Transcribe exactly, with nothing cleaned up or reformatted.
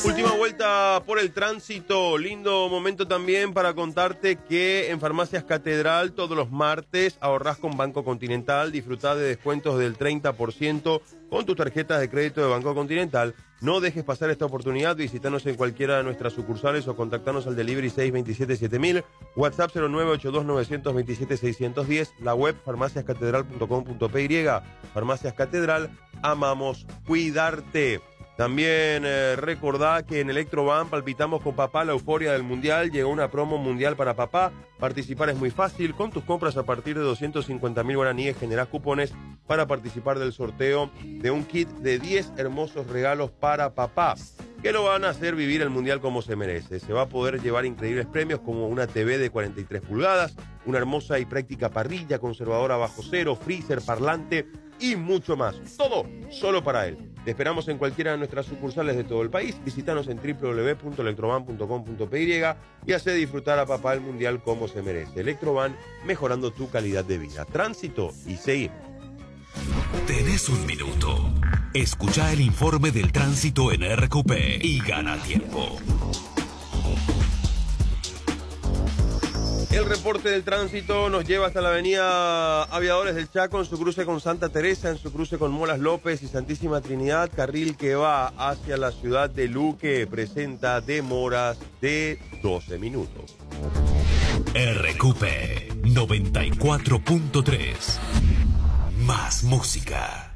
Última vuelta por el tránsito, lindo momento también para contarte que en Farmacias Catedral todos los martes ahorrás con Banco Continental, disfrutá de descuentos del treinta por ciento con tus tarjetas de crédito de Banco Continental. No dejes pasar esta oportunidad, visítanos en cualquiera de nuestras sucursales o contactanos al delivery seis dos siete siete mil, WhatsApp cero nueve ocho dos nueve dos siete seis uno cero, la web farmacias catedral punto com punto pe y. Farmacias Catedral, amamos cuidarte. También eh, recordá que en Electroban palpitamos con papá la euforia del Mundial. Llegó una promo mundial para papá. Participar es muy fácil. Con tus compras a partir de doscientos cincuenta mil guaraníes generás cupones para participar del sorteo de un kit de diez hermosos regalos para papá, que lo van a hacer vivir el Mundial como se merece. Se va a poder llevar increíbles premios como una T V de cuarenta y tres pulgadas, una hermosa y práctica parrilla, conservadora bajo cero, freezer, parlante y mucho más. Todo solo para él. Te esperamos en cualquiera de nuestras sucursales de todo el país. Visítanos en doble u doble u doble u punto electroban punto com punto pe y hace disfrutar a papá el Mundial como se merece. Electroban, mejorando tu calidad de vida. Tránsito y seguimos. Tenés un minuto. Escucha el informe del tránsito en R Q P y gana tiempo. El reporte del tránsito nos lleva hasta la avenida Aviadores del Chaco, en su cruce con Santa Teresa, en su cruce con Molas López y Santísima Trinidad. Carril que va hacia la ciudad de Luque presenta demoras de doce minutos. R Q P noventa y cuatro punto tres. Más música.